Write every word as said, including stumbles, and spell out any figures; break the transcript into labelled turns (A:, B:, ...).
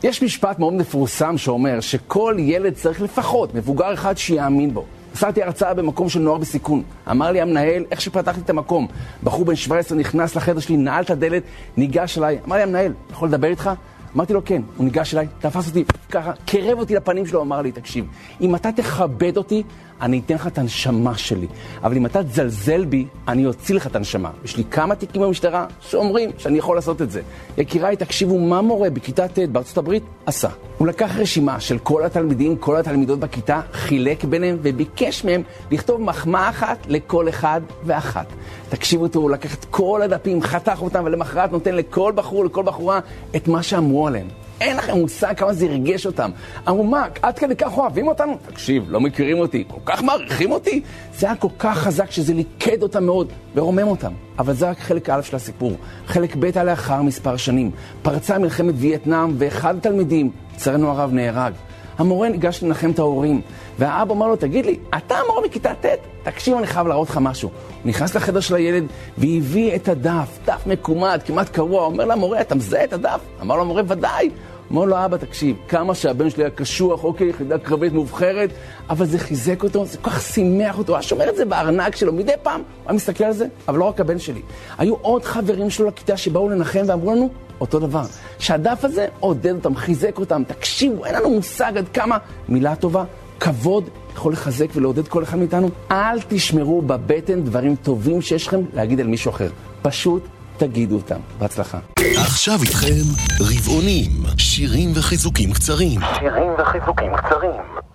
A: יש משפט מאוד מפורסם שאומר שכל ילד צריך לפחות מבוגר אחד שיאמין בו. עשיתי הרצאה במקום של נוער בסיכון. אמר לי המנהל, איך שפתחתי את המקום, בחור בן שבע עשרה נכנס לחדר שלי, נעל את הדלת, ניגש אליי. אמר לי המנהל, יכול לדבר איתך? אמרתי לו כן. הוא ניגש אליי, תפס אותי ככה, קרב אותי לפנים שלו, אמר לי, תקשיב, אם אתה תכבד אותי, אני אתן לך את הנשמה שלי. אבל אם אתה תזלזל בי, אני אוציא לך את הנשמה. יש לי כמה תיקים במשטרה שאומרים שאני יכול לעשות את זה. יקיריי, תקשיבו מה מורה בכיתה ט' בארצות הברית עשה. הוא לקח רשימה של כל התלמידים, כל התלמידות בכיתה, חילק ביניהם וביקש מהם לכתוב מחמאה אחת לכל אחד ואחת. תקשיבו אותו, הוא לקח את כל הדפים, חתך אותם ולמחרת נותן לכל בחור, לכל בחורה את מה שאמרו עליהם. אין לכם מושג כמה זה ירגש אותם. אמרו, מה, עד כדי כך אוהבים אותנו? תקשיב, לא מכירים אותי, כל כך מעריכים אותי. זה היה כל כך חזק שזה ליקד אותם מאוד ורומם אותם. אבל זה רק חלק א' של הסיפור. חלק ב' היה לאחר מספר שנים. פרצה מלחמת וייטנאם ואחד התלמידים, לצערנו הרב, נהרג. המורה ניגש לנחם את ההורים, והאבא אומר לו, תגיד לי, אתה המורה מכיתה ט'? תקשיב, אני חייב להראות לך משהו. הוא נכנס לחדר של הילד והביא את הדף, דף מקומד, כמעט קרוע. אומר למורה, אתה מזהה את הדף? אמר לו המורה, ודאי. אומר לו, אבא, תקשיב, כמה שהבן שלי היה קשוח, אוקיי, יחידה קרבית מובחרת, אבל זה חיזק אותו, זה כל כך שימח אותו, הוא שומר את זה בארנק שלו, מדי פעם, הוא היה מסתכל על זה, אבל לא רק הבן שלי. היו עוד חברים שלו לכיתה שבאו לנחם ואמרו לנו אותו דבר, שהדף הזה עודד אותם, חיזק אותם, תקשיבו, אין לנו מושג עד כמה מילה טובה, כבוד, יכול לחזק ולעודד כל אחד מאיתנו. אל תשמרו בבטן דברים טובים שיש לכם להגיד על מישהו אחר, פשוט תגידו אותם. בהצלחה.
B: עכשיו איתכם רבעונים, שירים וחיזוקים קצרים.
C: שירים וחיזוקים קצרים.